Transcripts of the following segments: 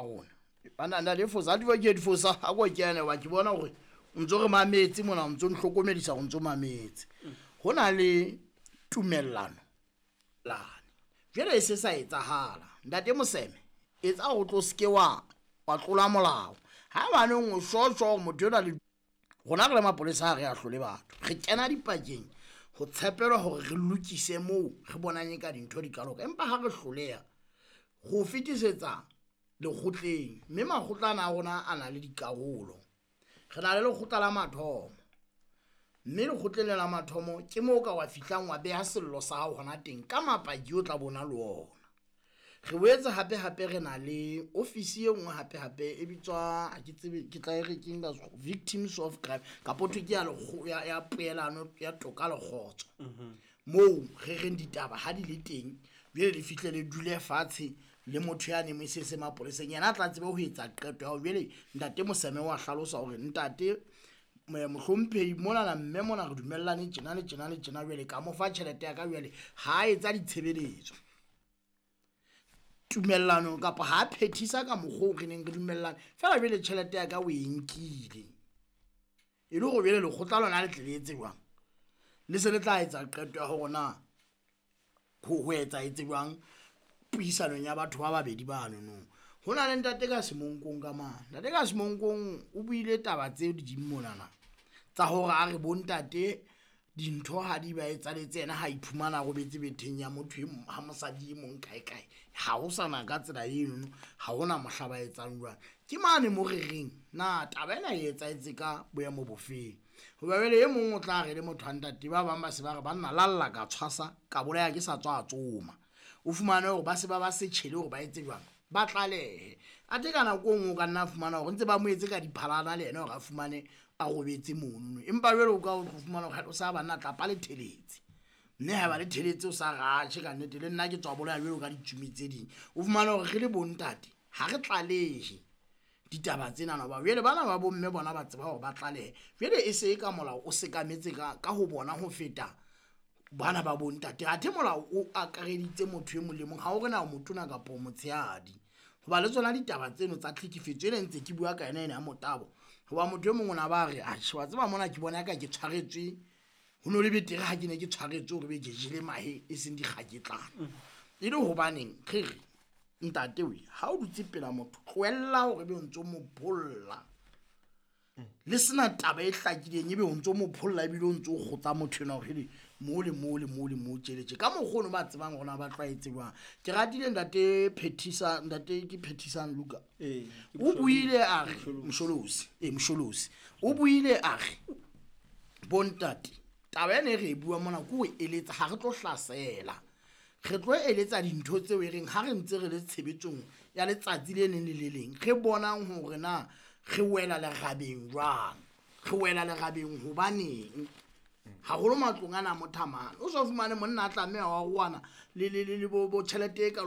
rona bana nna le fosa di ke di fosa ha go kene wa ke bona gore ntse re mametse mona ntse nhlokomedisa go ntse mametse hona le tumellano lane jere se sa etsahala ndate Moseme etsa go tlo ske wa tlola molao ha bana ngo shosho motho ona le gona re le mapolesa re a hlole batho re kena dipakeng go tshepelwa gore re lokise moo re bonanye ka dintho di kaloka empa ha re hloleha go fetisetsa le kgotleng mme makgotlana a rona a na le dikarolo re na le lekgotla la mathomo mme le kgotleng la mathomo ke moo ka wa fihlang wa beha sello sa hao hona teng ka mapaki o tla bona le ona re boetse hape re na le ofisi e nngwe hape e bitswa a ke tsebe ke tla re keng ba victims of crime ka potho ke ya peelano ya toka le khotso moo re reng ditaba ha di le teng bile di fihle le dule fatshe le motho ya ne mesese mapoleseng yana tla tsebe ho etsa qeto ya bile ntate Moseme wa hlalosa hore ntate mohlomphehi mona na mme mona re dumellane tjena le tjena bile ka mo fa tjhelete ya ka bile ha etsa ditshebeletso tumellano kapa ha phethisa ka mogho re neng re dumellane fela bile tjhelete ya ka o e nkile e le go bile le khotla lona le tletse jwang le se le tla etsa qeto ya hore na ho etsa etsebang puisano ya batho ba babedi bano no hona le ntate ka Semonkong ka mana ntate ka Semonkong o buile taba tse di monana tsa hore a re bontate dintho ha di ba etsaletse ena ha iphumana go betse betheng ya motho ha mosadi mong kae ha o sana ka tsela eno ha hona mohlaba etsang jwang ke mane mo re reng na taba ena e etsaetse ka boemo bofeng ho ba bele e mong o tla re le motho a ntate ba bang ba se ba re banna lalla ka tshwasa ka bolaya ke sa tswa tsoma o fumane hore ba se ba se tshele hore ba etse jwang ba tlalehe a te kana go ngo ka nna fumana hore ntse ba mo etse ka diphalana le ena hore a fumane a robetse mono empa jwale o ka o fumana hore o sa bana tla pa le theletse mme ha ba le theletse o sa gatshe ka nnete le nna ke tswa bolaya jwale ka ditshumi tse ding o fumana hore re le bontate ha re tlalehe ditaba tsena na ba jwale bana ba bomme bona ba tseba hore ba tlalehe jwale e se ka molao o se ka metse ka ho bona ho feta bana ba bontate a the molao o akareditse motho e molemong ha o rena motona ka po motshehadi hoba le tsona ditaba tseno tsa tlhekefetso ene ntse ke bua ka ena ene ya motabo hoba motho e mongwe na ba re a shwa tseba mona ke bona ka ke tshwaretswe ho no le betere ha ke ne ke tshwaretswe hore be jejele mahe e seng di kgaketlana e le hobaneng re ntate we ha o dutse pela motho tloella hore be o ntse mo bolla le sena taba e hlakileng ebe o ntse mo pholla ebile o ntse o gotsa motho ena hore mo tšheletse ka mogolo ba tsebang gona ba tlaetse jwang ke ratile ntate ke Phethisang Luka o buile a re Msholosi o buile a re bontate taba ene re bua mona go eletsa ha re tlo hlasela re tlo eletsa dintho tseo e reng ha re ntse re le tshebetsong ya letsatsi le neng le leng re bonang hore na re wela le rabeng jwang re wela le rabeng hobaneng ha go lo matlong ana mothamana o so fumane monna a tlameha wa goana le bo tšhelete ka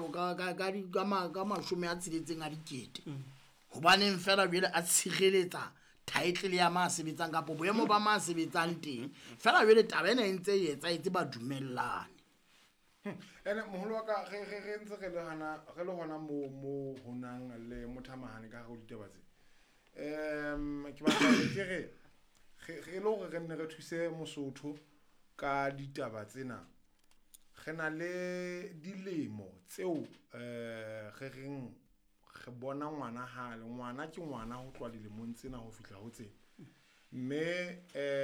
mashome a tshiletseng a dikete hobaneng fela bjele a tshireletsa title ya ma sebetsang ka boemo ba ma sebetsang teng fela bjele taba ena e ntse e etsaetse ba dumellane ene moholo wa ka re ntse re le hona mo honang le mothamahane ka go ditaba tse ke batla ke re lo re nne re thuse Mosotho ka ditaba tsena re na le dilemo tseo re reng re bona ngwana ke ngwana ho tloa dilemong tsena ho fihla ho tse mme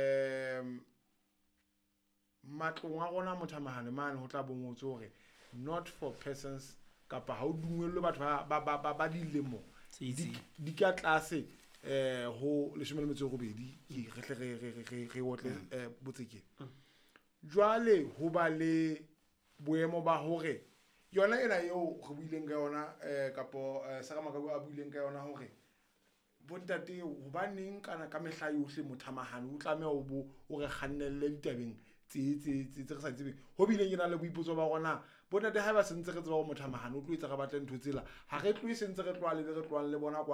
matlong a rona mothamahane mane ho tla bongotse hore not for persons kapa ha o dumellwe batho ba dilemo di ka tlase ho 18 re otle botseke jwale ho ba le boemo ba hore yona ena eo re buileng ka yona kapo Sakamakabu a buileng ka yona hore bontate ho baneng kana ka mehla yohle mothamahane o tlameha o re kgannelle ditabeng tse re sa tsebeng ho bileng ke na le boipotso ba rona bontate ha ba sentse re tseba go mothamahane o tlo etsa re batle ntho tsela ha re tlo sentse re tloa le bona